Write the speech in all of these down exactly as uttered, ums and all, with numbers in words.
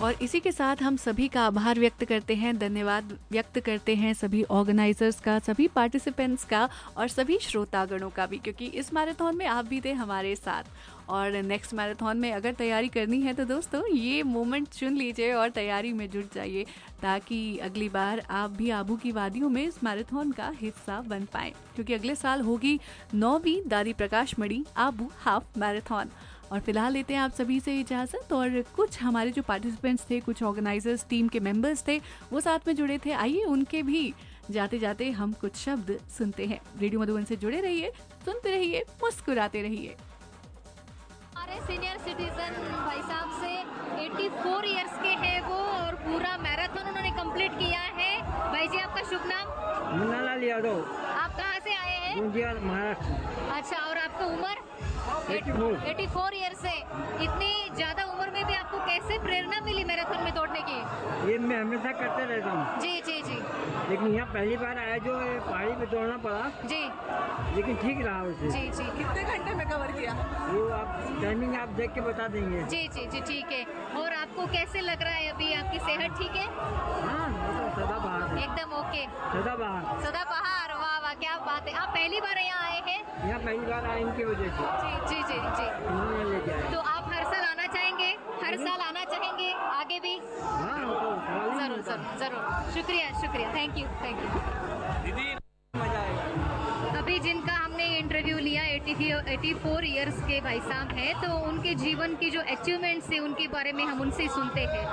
और इसी के साथ हम सभी का आभार व्यक्त करते हैं, धन्यवाद व्यक्त करते हैं सभी ऑर्गेनाइजर्स का, सभी पार्टिसिपेंट्स का और सभी श्रोतागणों का भी, क्योंकि इस मैराथन में आप भी थे हमारे साथ। और नेक्स्ट मैराथन में अगर तैयारी करनी है तो दोस्तों ये मोमेंट चुन लीजिए और तैयारी में जुट जाइए, ताकि अगली बार आप भी आबू की वादियों में इस मैराथन का हिस्सा बन पाएं, क्योंकि अगले साल होगी नौवीं दादी प्रकाश मणि आबू हाफ मैराथन। और फिलहाल लेते हैं आप सभी से इजाज़त, और कुछ हमारे जो पार्टिसिपेंट्स थे, कुछ ऑर्गेनाइजर्स टीम के मेंबर्स थे, वो साथ में जुड़े थे, आइए उनके भी जाते जाते हम कुछ शब्द सुनते हैं। रेडियो मधुबन से जुड़े रहिए, सुनते रहिए, मुस्कुराते रहिए। हमारे सीनियर सिटीजन भाई साहब से चौरासी इयर्स के हैं वो, और पूरा मैराथन उन्होंने कंप्लीट किया है। भाई जी आपका शुभ नाम? मुन्ना लाल यादव। आप कहाँ से आए हैं? गुंजिया, महाराष्ट्र। अच्छा, और आपका उम्र? चौरासी ईयर से। इतनी ज्यादा उम्र में भी आपको कैसे प्रेरणा मिली मैराथन में दौड़ने की? ये मैं हमेशा करते रहता हूँ। जी जी जी। लेकिन यहाँ पहली बार आया जो पहाड़ी पे दौड़ना पड़ा जी, लेकिन ठीक रहा उसे। जी जी। कितने घंटे में कवर किया? वो आप टाइमिंग आप देख के बता देंगे। जी जी जी ठीक है। और आपको कैसे लग रहा है अभी? आपकी सेहत ठीक है? हाँ, मतलब सदा बहार है। एकदम ओके। सदा बहार। सदा बहार, वाह वाह, क्या बात है। आप पहली बार यहाँ आए हैं? यहाँ पहली बार आए इनकी वजह से। जी जी जी जी। इन्होंने लेके आए। तो आप हर साल आना चाहेंगे? हर साल आना चाहेंगे आगे भी? हाँ, तो सवाल ही जरूर नहीं था। जरूर जरूर। शुक्रिया शुक्रिया, थैंक यू थैंक यू। दीदी मजा आएगा। अभी जिनका हमने इंटरव्यू लिया चौरासी इयर्स के भाई साहब हैं, तो उनके जीवन की जो अचीवमेंट्स है उनके बारे में हम उनसे सुनते हैं।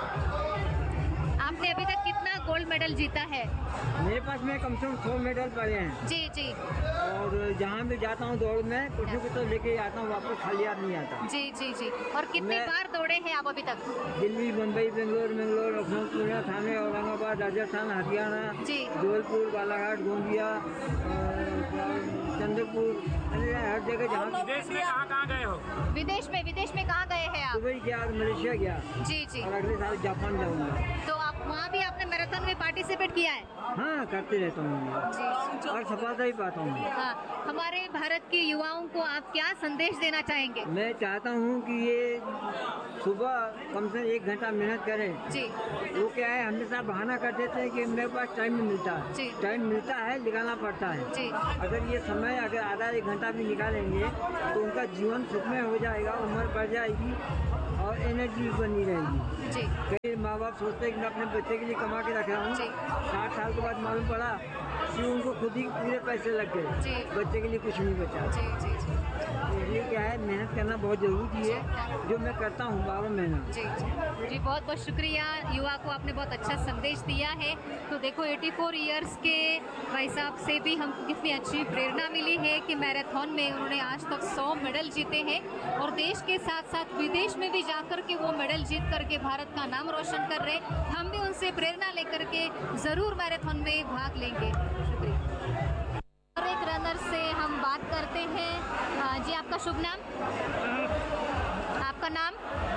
आपने अभी तक कितना गोल्ड मेडल जीता है? मेरे पास में कम से कम सौ मेडल पड़े हैं। जी जी। और जहाँ भी जाता हूँ दौड़ में कुछ न कुछ तो लेके आता हूँ, वापस खाली हाथ नहीं आता। जी जी जी। और कितनी मैं- बार दौड़े हैं आप अभी तक? दिल्ली, मुंबई, बेंगलोर, बेंगलोर, लखनऊ, पुणे, थाने, औरंगाबाद, राजस्थान, हरियाणा, जी। जबलपुर, बालाघाट, गोंदिया, चंद्रपुर, हर जगह जहाँ विदेश में कहाँ कहाँ गए हो? विदेश में विदेश में कहाँ गए हैं आप? दुबई गया और मलेशिया गया जी जी। और अगले साल जापान जाऊँगा। तो आप वहाँ भी आपने मैराथन में पार्टिसिपेट किया है? हाँ, करते रहता हूँ मैं। जी। और सफलता ही पाता हूँ। हाँ, हमारे भारत के युवाओं को आप क्या संदेश देना चाहेंगे? मैं चाहता हूँ कि ये सुबह कम से कम एक घंटा मेहनत करें। जी वो क्या है, हमेशा बहाना कर देते हैं कि मेरे पास टाइम नहीं मिलता। जी। टाइम मिलता है, निकालना पड़ता है। जी। अगर ये समय अगर आधा एक घंटा भी निकालेंगे तो उनका जीवन सुखमय हो जाएगा, उम्र बढ़ जाएगी और एनर्जी बनी रहेगी। जी कई माँ बाप सोचते हैं कि मैं अपने बच्चे के लिए कमा के रख रहा हूँ, जी। साठ साल के बाद मालूम पड़ा कि उनको खुद ही पूरे पैसे लग जी। गए, बच्चे के लिए कुछ नहीं बचा। जी जी जी इसलिए क्या है, मेहनत करना बहुत जरूरी है, जो मैं करता हूँ बारह महीना। जी जी जी। बहुत बहुत शुक्रिया, युवा को आपने बहुत अच्छा संदेश दिया है। तो देखो चौरासी इयर्स के भाई साहब से भी हमको कितनी अच्छी प्रेरणा मिली है कि मैराथन में उन्होंने आज तक सौ मेडल जीते हैं, और देश के साथ साथ विदेश में भी जाकर के वो मेडल जीत करके भारत का नाम रोशन कर रहे हैं। हम भी उनसे प्रेरणा लेकर के ज़रूर मैराथन में भाग लेंगे। शुक्रिया। और एक रनर से हम बात करते हैं। हाँ जी, आपका शुभ नाम? आपका नाम?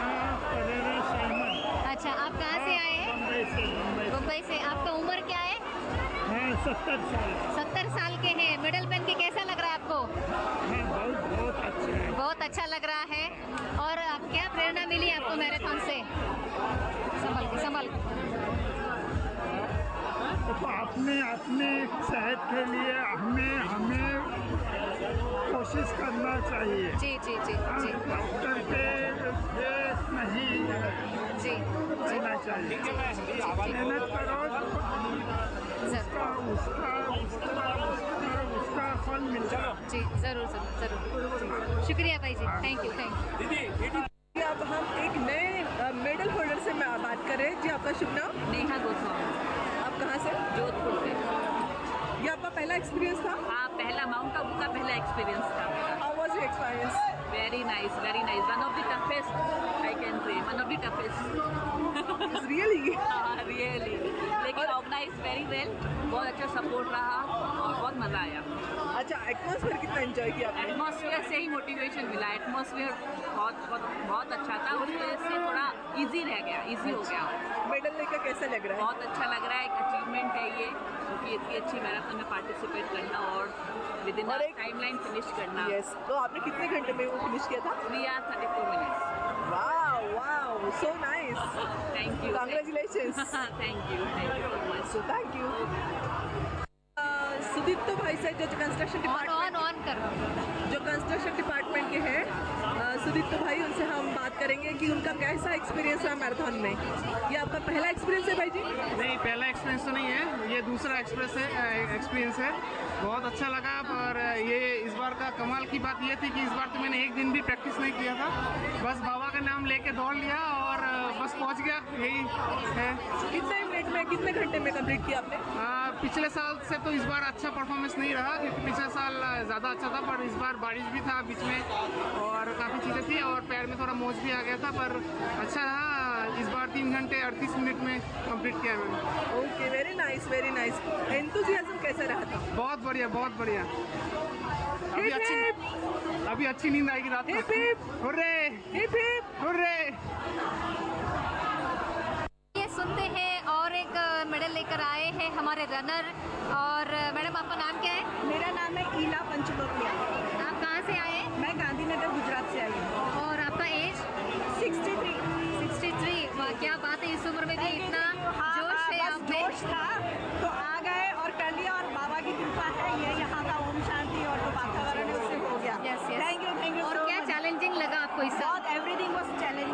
अच्छा, आप कहाँ से आए हैं? मुंबई से। आपका उम्र क्या है? सत्तर साल। सत्तर साल के हैं। मेडल पहन के कैसा लग रहा है आपको? बहुत बहुत अच्छा है। बहुत अच्छा लग रहा है। और आप क्या प्रेरणा मिली आपको मैराथन से? संभल के संभल के। तो अपने अपने सेहत के लिए हमें हमें कोशिश करना चाहिए। जी जी जी जी डॉक्टर के फेस नहीं जी होना चाहिए। मेहनत करो उसका उसका उसका उसका उसका फल मिलता है। जी जरूर जरूर जरूर। शुक्रिया भाई जी, थैंक यू थैंक यू। अब हम एक नए मेडल होल्डर से मैं बात कर रहे हैं। जी आपका शुभ नाम? नेहा गोस्वामी, आप कहाँ से? जोधपुर से। ये आपका पहला एक्सपीरियंस था? हाँ, पहला माउंट आबू का पहला एक्सपीरियंस था मेरा। How was your experience? Very nice, very nice. One of the toughest, I can say one of the toughest. Really? हाँ रियली, लेकिन ऑर्गेनाइज वेरी वेल, बहुत अच्छा सपोर्ट रहा और बहुत मज़ा आया। अच्छा, एटमॉस्फेयर कितना एंजॉय किया आपने? एटमॉस्फेयर से ही मोटिवेशन मिला। एटमॉस्फेयर बहुत बहुत बहुत अच्छा था, उस वजह से थोड़ा इजी रह गया, इजी हो गया। मेडल लेकर कैसा लग रहा है? बहुत अच्छा लग रहा है, एक अचीवमेंट है ये, क्योंकि इतनी अच्छी मैराथन में पार्टिसिपेट करना और विद इन और एक- टाइमलाइन फिनिश करना। यस, तो आपने कितने घंटे में वो फिनिश किया था? We are thirty four minutes. Wow wow, so nice. Thank you Congratulations. Thank you thank you so much So thank you. Sudipto भाई से जो construction on department on on करो। जो कंस्ट्रक्शन डिपार्टमेंट के हैं अ, सुदीप्तो भाई, उनसे हम बात करेंगे कि उनका कैसा एक्सपीरियंस रहा मैराथन में। ये आपका पहला एक्सपीरियंस है भाई जी? नहीं, पहला एक्सपीरियंस तो नहीं है, ये दूसरा एक्सप्रेस है एक्सपीरियंस है। बहुत अच्छा लगा। पर ये इस बार का कमाल की बात ये थी कि इस बार तो मैंने एक दिन भी प्रैक्टिस नहीं किया था, बस बाबा का नाम लेके दौड़ लिया और बस पहुंच गया, यही है। कितने मिनट में, कितने घंटे में कंप्लीट किया आपने? आ, पिछले साल से तो इस बार अच्छा परफॉर्मेंस नहीं रहा, क्योंकि पिछले साल ज़्यादा अच्छा था, पर इस बार बारिश भी था बीच में और काफ़ी चीज़ें थी और पैर में थोड़ा मोच भी आ गया था, पर अच्छा रहा। इस बार तीन घंटे अड़तीस मिनट में कंप्लीट किया मैंने। Okay, very nice very nice. Enthusiasm कैसा रहा था? बहुत बढ़िया, बहुत बढ़िया। अभी हिप अच्छी हिप, अभी अच्छी नींद आएगी रात हिप को। Hip, hurray hip hip. Hurray. ये सुनते हैं और एक मेडल लेकर आए हैं हमारे रनर। और मैडम आपका नाम क्या है? मेरा नाम है ईला पंचलोकिया। आप कहाँ से आए हैं? मैं गांधीनगर गुजरात से आई हूँ। और आपका as? Sixty three. Sixty three. वाह, क्या बात है, इस उम्र में भी इतना जोश है आप में। जोश था तो आ गए और कर लिया, और बाबा की कृपा है, ये यहाँ का ओम शांति और जो वातावरण है उससे हो गया। Yes yes. Thank you thank you. और क्या चैलेंजिंग लगा आपको इस साल? बहुत, एवरीथिंग वाज चैलेंजिंग।